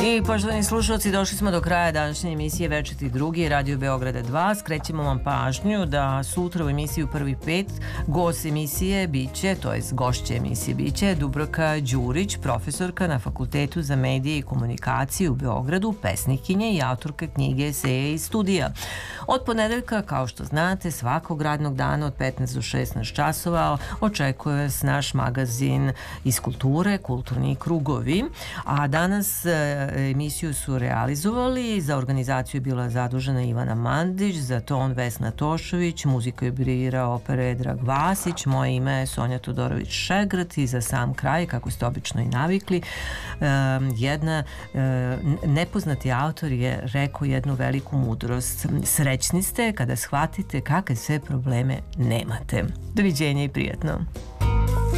I poštovani slušalci, došli smo do kraja današnje emisije Večiti drugi, Radio Beograda 2. Skrećemo vam pažnju da sutra u emisiju Prvi pet gost emisije biće, to jest gošće emisije biće Dubravka Đurić, profesorka na Fakultetu za medije i komunikaciju u Beogradu, pesnikinje i autorka knjige Eseje iz studija. Od ponedeljka, kao što znate, svakog radnog dana od 15 do 16 časova očekuje vas naš magazin iz kulture, Kulturni krugovi, a danas emisiju su realizovali, za organizaciju je bila zadužena Ivana Mandić, za ton Vesna Tošović, muziku je birao Predrag Vasić, moje ime je Sonja Todorović-Šegrt i za sam kraj, kako ste obično i navikli, nepoznati autor je rekao jednu veliku mudrost: srećni ste kada shvatite kakve sve probleme nemate. Doviđenja i prijatno.